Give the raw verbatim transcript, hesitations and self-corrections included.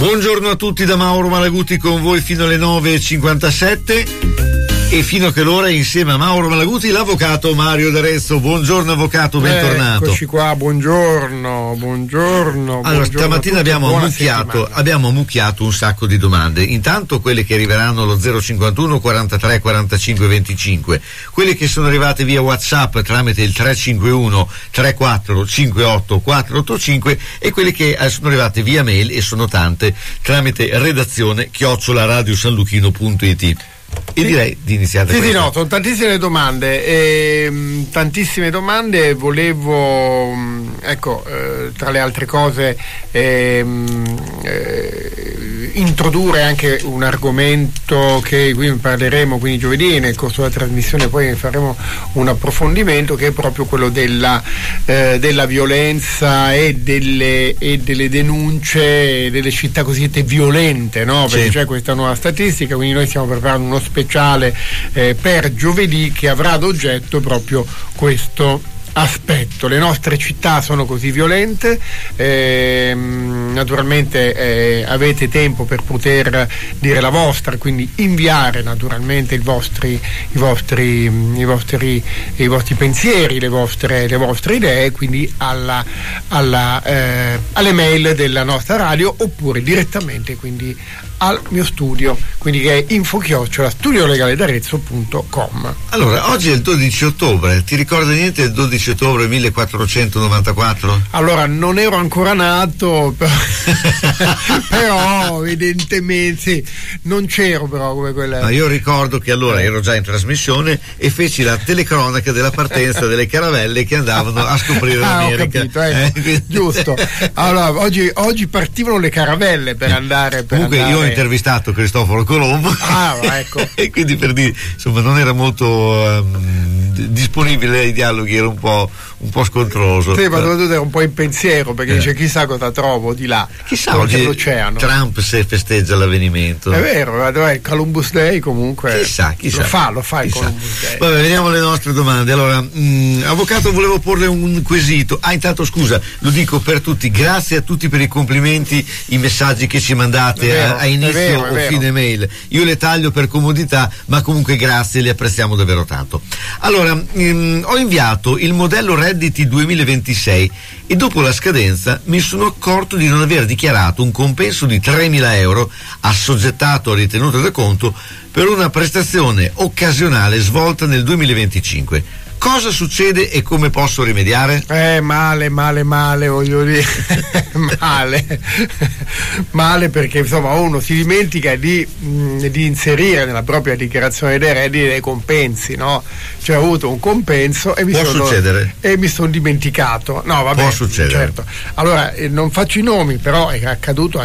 Buongiorno a tutti da Mauro Malaguti con voi fino alle nove e cinquantasette e fino a che l'ora insieme a Mauro Malaguti l'avvocato Mario D'Arezzo. Buongiorno avvocato, bentornato. Eccoci qua, buongiorno, buongiorno. Allora, buongiorno stamattina abbiamo mucchiato, abbiamo mucchiato un sacco di domande. Intanto quelle che arriveranno allo zero cinquantuno quarantatré quarantacinque venticinque, quelle che sono arrivate via WhatsApp tramite il tre cinque uno tre quattro cinque otto quattro otto cinque e quelle che sono arrivate via mail, e sono tante, tramite redazione chiocciola radiosanluchino punto it. E sì, direi di iniziare. Sì, sì, no, sono tantissime domande, eh, tantissime domande. Volevo, ecco, eh, tra le altre cose, eh, eh, introdurre anche un argomento che qui parleremo quindi giovedì, nel corso della trasmissione poi faremo un approfondimento, che è proprio quello della, eh, della violenza e delle, e delle denunce delle città cosiddette violente, no? Perché sì, c'è questa nuova statistica, quindi noi stiamo preparando uno speciale eh, per giovedì che avrà ad oggetto proprio questo aspetto. Le nostre città sono così violente, eh, naturalmente eh, avete tempo per poter dire la vostra, quindi inviare naturalmente i vostri, i vostri, i vostri, i vostri pensieri, le vostre, le vostre idee, quindi alla, alla, eh, alle mail della nostra radio, oppure direttamente quindi al mio studio, quindi che è info chiocciola studiolegaledarezzo punto com. Allora, oggi è il dodici ottobre, ti ricorda niente del dodici ottobre millequattrocentonovantaquattro? Allora, non ero ancora nato, però, però evidentemente sì, non c'ero però come quella. Ma io ricordo che allora ero già in trasmissione e feci la telecronaca della partenza delle caravelle che andavano a scoprire ah, l'America. Ho capito, ecco, eh? Giusto. Allora, oggi, oggi partivano le caravelle per andare per comunque andare... io ho intervistato Cristoforo Colombo, ah, ecco. e quindi per dire, insomma, non era molto um, disponibile ai dialoghi, era un po', un po' scontroso. Sì, ma tu eri un po' in pensiero, perché eh. dice chissà cosa trovo di là, chissà oggi l'oceano. Trump se festeggia l'avvenimento. È vero, il Columbus Day comunque chissà, chissà. lo fa, lo fa il chissà. Columbus Day. Vabbè, veniamo alle nostre domande. Allora, mh, avvocato, volevo porle un quesito. Ah, intanto scusa, lo dico per tutti, grazie a tutti per i complimenti, i messaggi che ci mandate vero, a, a inizio vero, o fine mail. Io le taglio per comodità, ma comunque grazie, li apprezziamo davvero tanto. Allora, mh, ho inviato il modello redditi duemilaventisei e dopo la scadenza mi sono accorto di non aver dichiarato un compenso di tremila euro assoggettato a ritenuta da conto per una prestazione occasionale svolta nel duemilaventicinque. Cosa succede e come posso rimediare? Eh, male, male, male, voglio dire, male, male perché insomma uno si dimentica di, mh, di inserire nella propria dichiarazione dei redditi dei compensi, no? Cioè ho avuto un compenso e mi Può sono succedere. e mi sono dimenticato. No, vabbè, Può succedere. Certo. Allora, eh, non faccio i nomi, però è accaduto